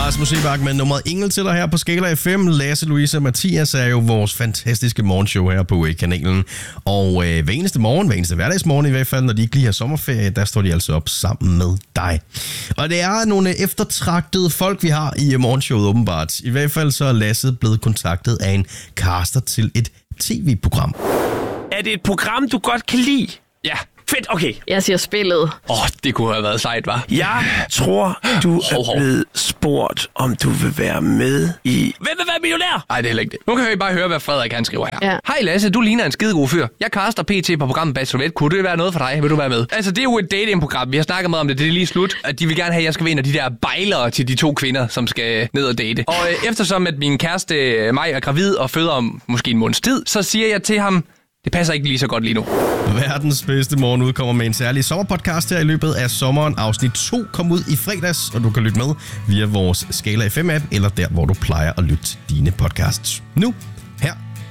Rasmus Sebak med nummeret Engel til dig her på Skala FM. Lasse, Louise og Mathias er jo vores fantastiske morgenshow her på kanalen. Og hver eneste hverdagsmorgen i hvert fald, når de ikke lige har sommerferie, der står de altså op sammen med dig. Og det er nogle eftertragtede folk, vi har i morgenshowet åbenbart. I hvert fald så er Lasse blevet kontaktet af en caster til et tv-program. Er det et program, du godt kan lide? Ja. Fedt, okay. Jeg siger spillet. Det kunne have været sejt, hva'? Jeg tror, du er blevet spurgt, om du vil være med i... Hvem vil være millionær? Nej, det er heller ikke det. Nu kan vi bare høre, hvad Frederik han skriver her. Ja. Hej Lasse, du ligner en skidegod fyr. Jeg caster PT på programmet Bachelorette. Kunne det være noget for dig? Vil du være med? Altså, det er jo et datingprogram. Vi har snakket meget om det. Det er lige slut. At de vil gerne have, at jeg skal være en af de der bejlere til de 2 kvinder, som skal ned og date. Og eftersom at min kæreste mig er gravid og føder om måske en måneds tid, så siger jeg til ham, det passer ikke lige så godt lige nu. Verdens bedste morgen udkommer med en særlig sommerpodcast her i løbet af sommeren. Afsnit 2 kom ud i fredags, og du kan lytte med via vores Skala FM-app, eller der, hvor du plejer at lytte dine podcasts. Nu